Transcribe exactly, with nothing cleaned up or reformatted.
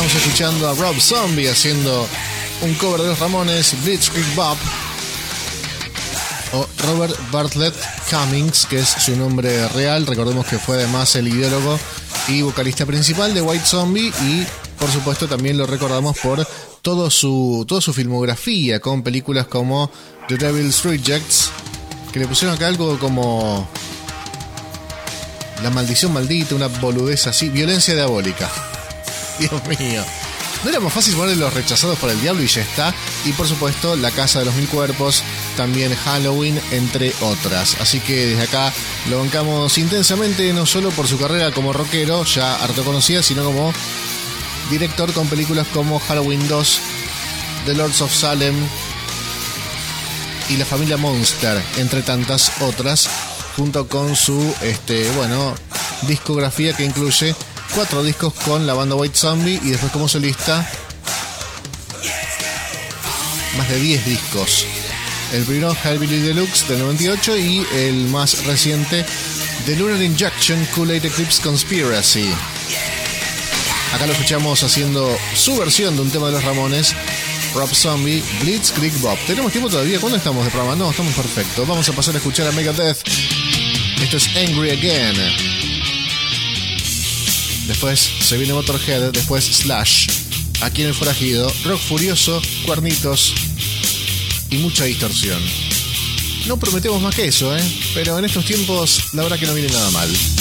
Estamos escuchando a Rob Zombie haciendo un cover de los Ramones, Blitzkrieg Bob, o Robert Bartlett Cummings, que es su nombre real. Recordemos que fue además el ideólogo y vocalista principal de White Zombie, y por supuesto también lo recordamos por todo su, toda su filmografía con películas como The Devil's Rejects, que le pusieron acá algo como La Maldición Maldita, una boludez así, Violencia Diabólica. Dios mío. ¿No era más fácil ponerle Los Rechazados por el Diablo y ya está? Y por supuesto La Casa de los Mil Cuerpos, también Halloween, entre otras. Así que desde acá lo bancamos intensamente, no solo por su carrera como rockero, ya harto conocida, sino como director con películas como Halloween dos, The Lords of Salem y La Familia Monster, entre tantas otras, junto con su este bueno discografía que incluye cuatro discos con la banda White Zombie y después como solista más de diez discos. El primero, Hellbilly Deluxe del noventa y ocho, y el más reciente, The Lunar Injection Kool-Aid Eclipse Conspiracy. Acá lo escuchamos haciendo su versión de un tema de los Ramones, Rob Zombie, Blitzkrieg Bob. ¿Tenemos tiempo todavía? ¿Cuándo estamos de programa? No, estamos perfectos. Vamos a pasar a escuchar a Megadeth. Esto es Angry Again. Después se viene Motorhead, después Slash. Aquí en El Forajido, rock furioso, cuernitos y mucha distorsión. No prometemos más que eso, ¿eh? Pero en estos tiempos la verdad que no viene nada mal.